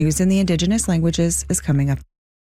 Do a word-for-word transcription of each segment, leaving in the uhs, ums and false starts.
News in the Indigenous languages is coming up.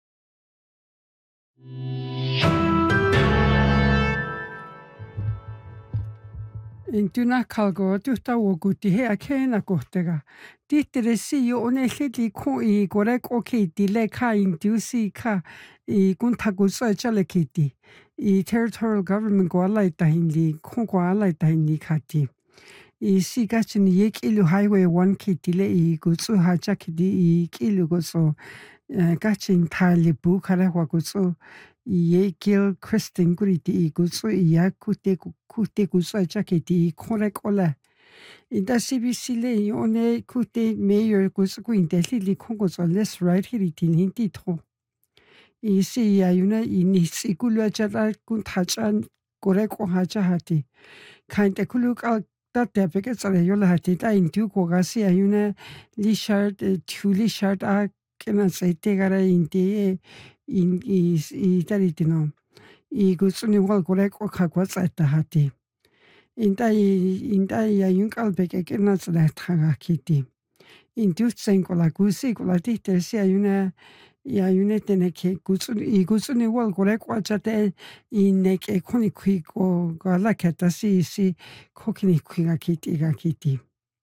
In tuna kalgo tuta woguti he akena kohtega. Titere si yo one hedi ko I gorek oke di le ka in dusi ka I guntagu so chale kiti. I territorial government go alai tahindi ko go alai tahindi kati. I si gachin yek ilu highway one kiti le I gutsu haja kiti I kilu go so gachin tali bu kare wa gutsu ye gil Christine guriti I gutsu ya kute kute gutsu haja kiti korek ola. Inda C B C le yone kute mayor gutsu guinte li kongo so less right hiriti hindi to. I si ya yuna ini sikulu ajala kun hachan korek o haja hati. Kainte kuluk al That because I yola hatita in two cogasi ayuna lishard two lishard a can say tegara in the in is itaritino. I gutsuni wal correct or kakwas at the hati. In die in die young albek again as that hangakiti. In two senkola gusi colatite see ayuna. Ya yunetene ke gutsun I gutsuni wal correct watchate in neck a conic quick or galakata si si kokini quiga kiti ga kiti.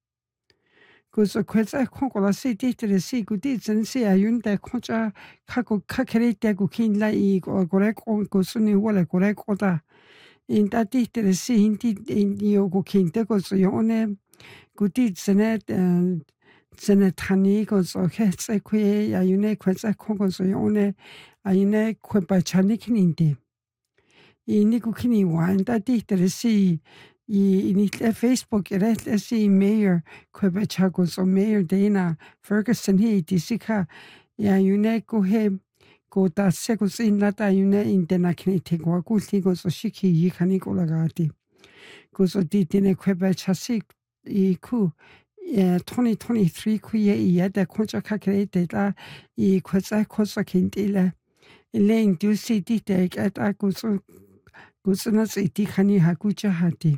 Guso quetsa concola si titre si gudits and si ayunta concha kako kakerete gukin la I or correct on gusuni wala correct oda. In that titre si inti in yogo kinte goso yone gudits and Zenetani goes or hets a que a une quetsa congos one a une quepa chanikin indi. I Nikukini one that dictator see in it Facebook let see Mayor Quepa Chagos or Mayor Dana Ferguson he disika ya une go hem go that secos in lata une in denaknete go gultigos or shiki yikanigolagati. Goes or did in a Quepa chasik I ku. Yeah, twenty twenty-three kuye iya da koncha kakreite la I kwetsa kosa kintila. Elaine do see ditek at akuso gusanas iti khani hakucha hati.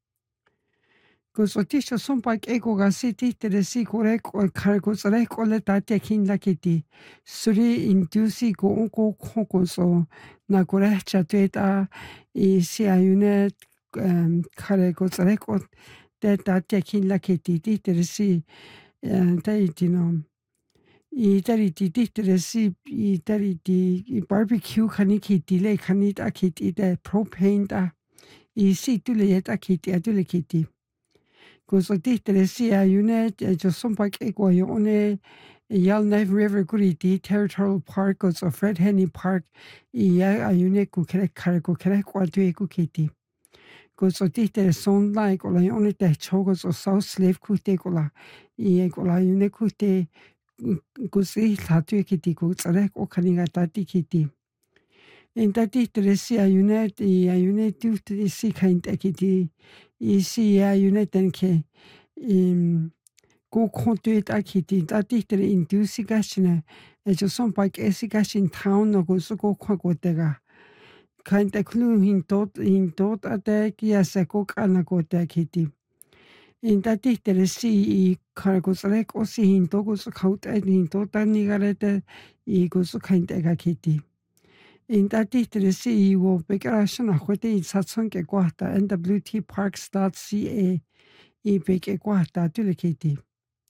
Gusotisha sompak ego gasiti teresi korek or kargosare kole tate kin lakiti. Suri indusi go onko konkoso na gore chateta I si ayune kargosare ko that that taking la kiti teresi taitino. I tariti teresi I tariti barbecue kaniki delay kanita kiti the propane da I si tuleta kiti adule kiti. Gozo teresi ayune josompak ego yone Yellowknife River Guriti Territorial Park gozo Fred Henry Park I ayune kukere kargo kere kwatu ego kiti. Gozo dite son like or la only de chogos or south slave kute gola I gola yune kute gozi tatu kiti gozarek o kaniga tati kiti. In tati teresi ayune I ayune tu si kind ekiti I si ayune tenke im go kontu it akiti tati tere indusi gashina e jo son bike esi gashin town no gozo go kwa gotega. Kind of clue in tot in tot attack yes a cook and a good kiti. In that dictator see cargos like or see in togos coat and in tota nigarete eagles kind of kitty. In that dictator see you will be ration of what is Satson Guata and W T Parks dot C A e big guata to the kitty.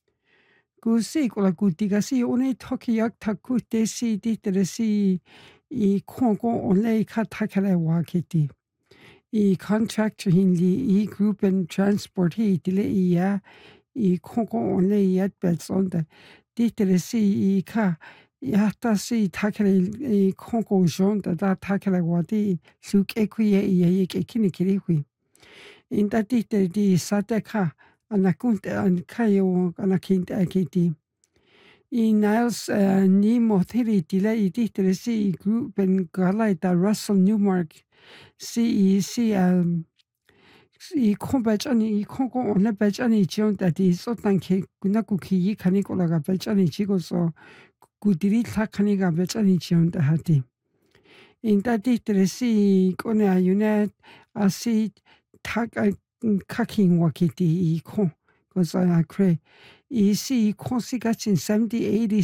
Go see or good digasi only tokiak takute see dictator see. I kongo only katakale wakiti. I contract hindi I group and transport he dile iya I kongo only yet bets on the ditere si I ka yata si takale I kongo jon da da takale wadi suk equia iya yek ekinikiri. In that ditere di sateka anakunte an kayo anakinte akiti. I Niles ni mothiri dile I ditere si group and galaita Russell Newmark si si um I kombachani I kongo onle bachani jion that is so tanke kunakuki kanikola bachani chigoso gudiri takaniga bachani jion da hati. In that ditere si kone ayune asi tak kaking wakiti I kon goes I cray. I see consigachin seventy eighty